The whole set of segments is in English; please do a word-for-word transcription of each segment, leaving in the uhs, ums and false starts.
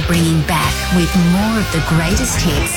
bringing back with more of the greatest hits.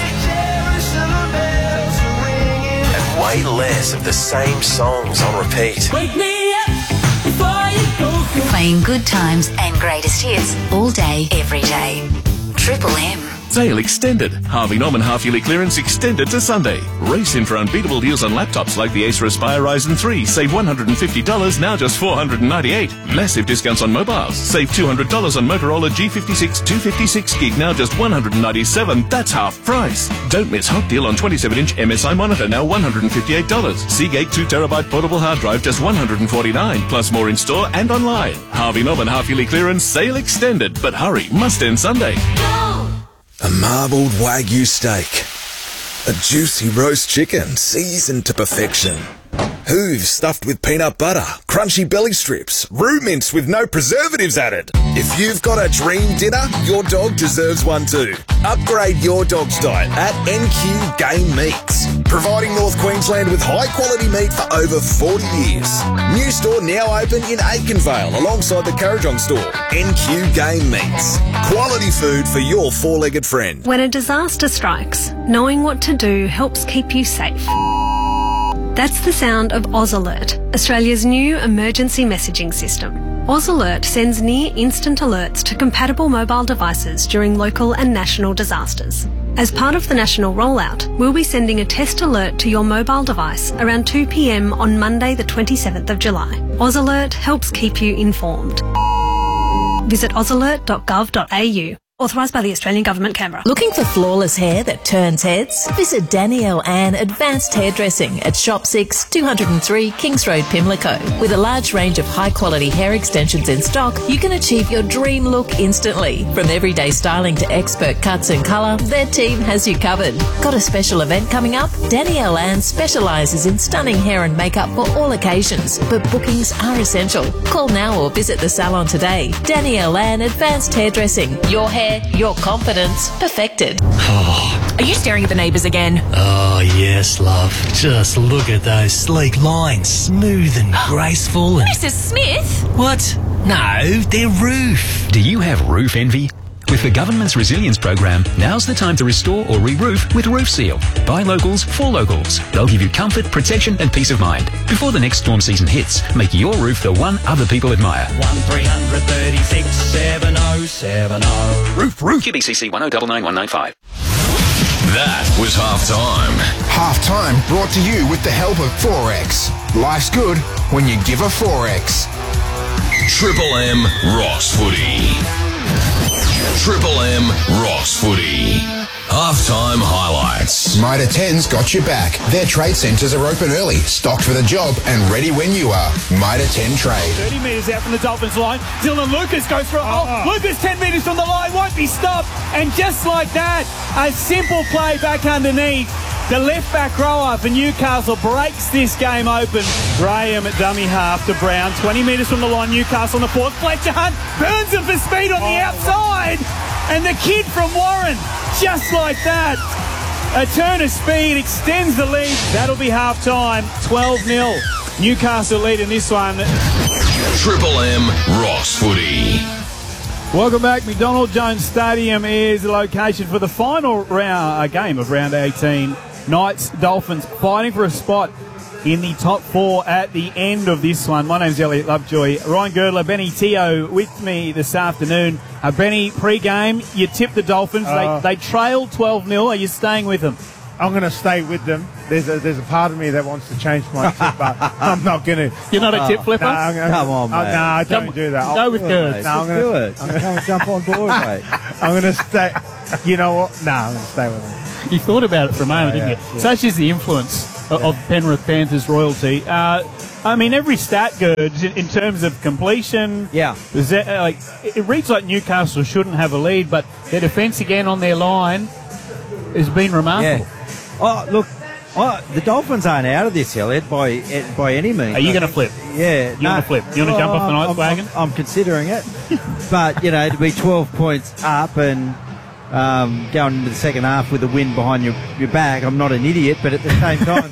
And way less of the same songs on repeat. Wake me up before you go. Playing good times and greatest hits all day, every day. Triple M. Sale extended. Harvey Norman half-yearly clearance extended to Sunday. Race in for unbeatable deals on laptops like the Acer Aspire Ryzen three. Save one hundred fifty dollars, now just four hundred ninety-eight dollars. Massive discounts on mobiles. Save two hundred dollars on Motorola G fifty-six two fifty-six gig, now just one hundred ninety-seven dollars. That's half price. Don't miss hot deal on twenty-seven inch M S I monitor, now one hundred fifty-eight dollars. Seagate two terabyte portable hard drive, just one hundred forty-nine dollars. Plus more in store and online. Harvey Norman half-yearly clearance, sale extended. But hurry, must end Sunday. A marbled Wagyu steak. A juicy roast chicken seasoned to perfection. Hooves stuffed with peanut butter. Crunchy belly strips. Roux mince with no preservatives added. If you've got a dream dinner, your dog deserves one too. Upgrade your dog's diet at N Q Game Meats. Providing North Queensland with high quality meat for over forty years. New store now open in Aikenvale alongside the Currajong store. N Q Game Meats. Quality food for your four-legged friend. When a disaster strikes, knowing what to do helps keep you safe. That's the sound of Oz Alert, Australia's new emergency messaging system. Oz Alert sends near-instant alerts to compatible mobile devices during local and national disasters. As part of the national rollout, we'll be sending a test alert to your mobile device around two p m on Monday the twenty-seventh of July. Oz Alert helps keep you informed. Visit oz alert dot gov dot a u. Authorised by the Australian Government, Canberra. Looking for flawless hair that turns heads? Visit Danielle Ann Advanced Hairdressing at Shop six, two oh three Kings Road, Pimlico. With a large range of high-quality hair extensions in stock, you can achieve your dream look instantly. From everyday styling to expert cuts and colour, their team has you covered. Got a special event coming up? Danielle Ann specialises in stunning hair and makeup for all occasions, but bookings are essential. Call now or visit the salon today. Danielle Ann Advanced Hairdressing. Your hair, your confidence, perfected. Oh. Are you staring at the neighbours again? Oh, yes, love. Just look at those sleek lines, smooth and graceful. And... Missus Smith? What? No, their roof. Do you have roof envy? With the government's resilience program, now's the time to restore or re-roof with Roof Seal. By locals, for locals. They'll give you comfort, protection and peace of mind. Before the next storm season hits, make your roof the one other people admire. one three three six seven oh seven oh. Roof, roof. Q B C C one oh nine nine one nine five. That was Halftime. Halftime brought to you with the help of Forex. Life's good when you give a Forex. Triple M Ross Footy. Triple M Ross Footy. Halftime highlights. Mitre ten's got your back. Their trade centres are open early, stocked for the job and ready when you are. Mitre ten Trade. thirty metres out from the Dolphins line. Dylan Lucas goes for a hole. Oh, oh. Lucas ten metres from the line, won't be stopped. And just like that, a simple play back underneath. The left back rower for Newcastle breaks this game open. Graham at dummy half to Brown. twenty metres from the line, Newcastle on the fourth. Fletcher Hunt burns him for speed on oh, the outside. And the kid from Warren, just like that. A turn of speed extends the lead. That'll be half time. twelve nil. Newcastle lead in this one. Triple M Ross Footy. Welcome back. McDonald Jones Stadium is the location for the final round uh, game of round eighteen. Knights Dolphins fighting for a spot in the top four at the end of this one. My name's Elliot Lovejoy. Ryan Girdler, Benny Teo with me this afternoon. Uh, Benny, pre-game, you tipped the Dolphins. Uh, they, they trailed twelve nil. Are you staying with them? I'm going to stay with them. There's a there's a part of me that wants to change my tip, but I'm not going to. You're not a tip flipper? No, I'm gonna, Come on, mate. Uh, no, I don't Come, do that. Go I'll, with Girds. No, I'm gonna, do it. I'm going to jump on board, mate. I'm going to stay. You know what? No, I'm going to stay with them. You thought about it for a moment, yeah, didn't you? Yeah. Such is the influence yeah. of Penrith Panthers royalty. Uh, I mean, every stat, Girds, in, in terms of completion. Yeah. That, uh, like, it reads like Newcastle shouldn't have a lead, but their defence again on their line has been remarkable. Yeah. Oh, look, oh, the Dolphins aren't out of this, Elliot, by by any means. Are you going to flip? Yeah. You no, want to flip? You want to oh, jump off the Knights wagon? I'm, I'm considering it. But, you know, to be twelve points up and um, going into the second half with a win behind your, your back, I'm not an idiot, but at the same time,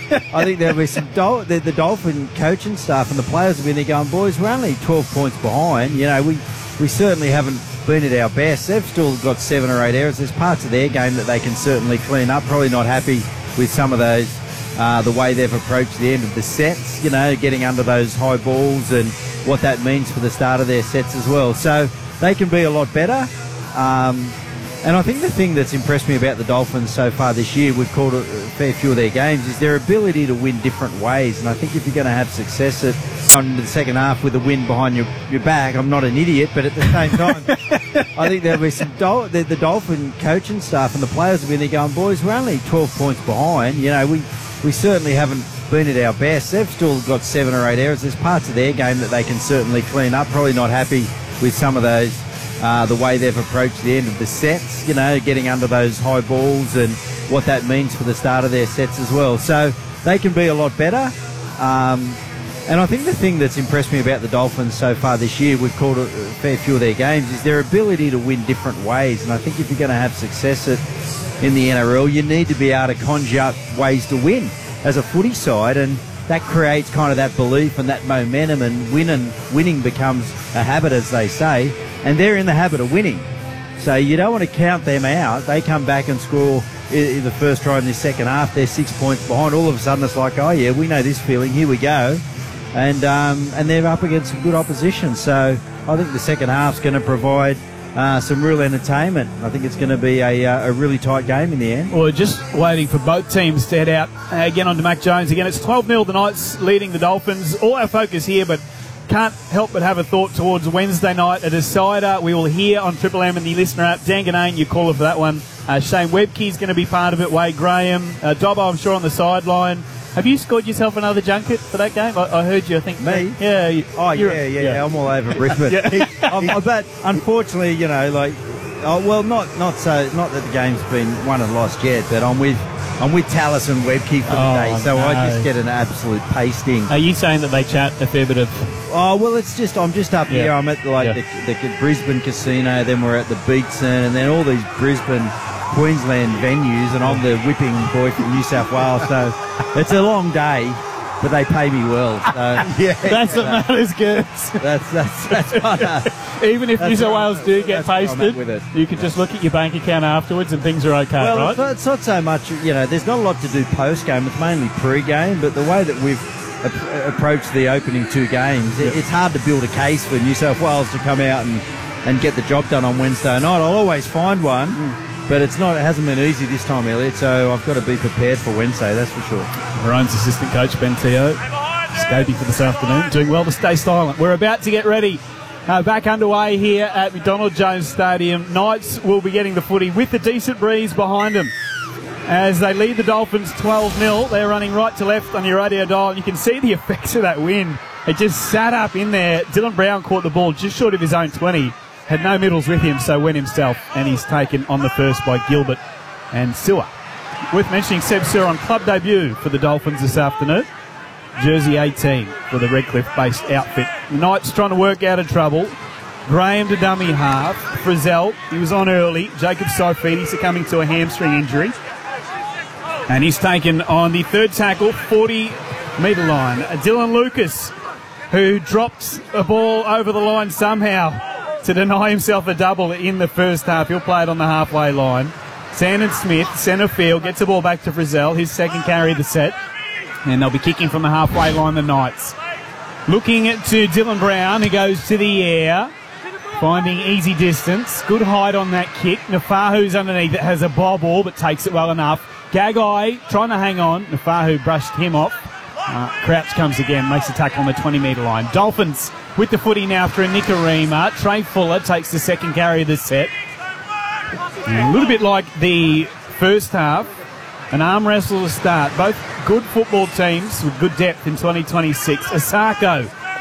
I think there'll be some Dol- the, the Dolphin coaching staff and the players will be there going, boys, we're only twelve points behind. You know, we, we certainly haven't been at our best, they've still got seven or eight errors. There's parts of their game that they can certainly clean up. Probably not happy with some of those, uh, the way they've approached the end of the sets, you know, getting under those high balls and what that means for the start of their sets as well. So they can be a lot better. Um, And I think the thing that's impressed me about the Dolphins so far this year, we've called a fair few of their games, is their ability to win different ways. And I think if you're going to have success at going into the second half with a win behind your, your back, I'm not an idiot, but at the same time, I think there'll be some Dol- the, the Dolphin coaching staff and the players will be there going, boys, we're only twelve points behind. You know, we, we certainly haven't been at our best. They've still got seven or eight errors. There's parts of their game that they can certainly clean up. Probably not happy with some of those. Uh, the way they've approached the end of the sets, you know, getting under those high balls and what that means for the start of their sets as well. So they can be a lot better. Um, and I think the thing that's impressed me about the Dolphins so far this year, we've called a fair few of their games, is their ability to win different ways. And I think if you're going to have success at, in the N R L, you need to be able to conjure up ways to win as a footy side. And that creates kind of that belief and that momentum, and win and winning becomes a habit, as they say. And they're in the habit of winning. So you don't want to count them out. They come back and score in the first try in this second half. They're six points behind. All of a sudden it's like, oh, yeah, we know this feeling. Here we go. And um, and they're up against some good opposition. So I think the second half's going to provide uh, some real entertainment. I think it's going to be a, uh, a really tight game in the end. Well, we're just waiting for both teams to head out. Uh, again on to Mac Jones. Again, it's twelve nil the Knights leading the Dolphins. All our focus here, but can't help but have a thought towards Wednesday night, a decider. We will hear on Triple M and the listener app. Dan Ganane, you caller for that one. Uh, Shane Webke's going to be part of it. Wade Graham. Uh, Dobbo, I'm sure, on the sideline. Have you scored yourself another junket for that game? I, I heard you, I think. Me? Yeah. You, oh, yeah, yeah, yeah. I'm all over Brisbane. yeah. I'm, but unfortunately, you know, like, oh, well, not not so, not that the game's been won and lost yet, but I'm with I'm with Tallis and Webke for the oh, day, so no. I just get an absolute pasting. Are you saying that they chat a fair bit of... Oh, well, it's just, I'm just up yeah. here. I'm at, like, yeah. the, the Brisbane Casino, then we're at the Beatson, and then all these Brisbane, Queensland venues, and I'm the whipping boy from New South Wales, so it's a long day. But they pay me well. So, yeah, that's what matters, good. That's that's that's what, uh, even if that's New South what, Wales do get pasted, with it. you can just look at your bank account afterwards and things are okay, well, right? It's not, it's not so much, you know, there's not a lot to do post-game. It's mainly pre-game, but the way that we've ap- approached the opening two games, yep. it, it's hard to build a case for New South Wales to come out and, and get the job done on Wednesday night. I'll always find one. Mm. But it's not. It hasn't been easy this time, Elliot, so I've got to be prepared for Wednesday, that's for sure. Maroon's assistant coach, Ben Teo, scoping for this afternoon, doing well to stay silent. We're about to get ready. Uh, back underway here at McDonald Jones Stadium. Knights will be getting the footy with a decent breeze behind them as they lead the Dolphins twelve nil. They're running right to left on your radio dial, and you can see the effects of that wind. It just sat up in there. Dylan Brown caught the ball just short of his own twenty. Had no middles with him, so went himself, and he's taken on the first by Gilbert and Sewer. Worth mentioning Seb Sewer on club debut for the Dolphins this afternoon. Jersey eighteen for the Redcliffe-based outfit. The Knights trying to work out of trouble. Graham to dummy half. Frizzell, he was on early. Jacob Saifidi succumbing to a hamstring injury. And he's taken on the third tackle, forty metre line. Dylan Lucas, who dropped a ball over the line somehow to deny himself a double in the first half. He'll play it on the halfway line. Sandon Smith, centre field, gets the ball back to Frizzell, his second carry of the set. And they'll be kicking from the halfway line, the Knights. Looking at to Dylan Brown, who goes to the air, finding easy distance. Good height on that kick. Nafahu's underneath it, has a bobble, but takes it well enough. Gagai trying to hang on. Nafahu brushed him off. Uh, Crouch comes again, makes a tackle on the twenty metre line. Dolphins with the footy now after a Nicarima. Trey Fuller takes the second carry of the set. And a little bit like the first half, an arm wrestle to start. Both good football teams with good depth in twenty twenty-six. Asako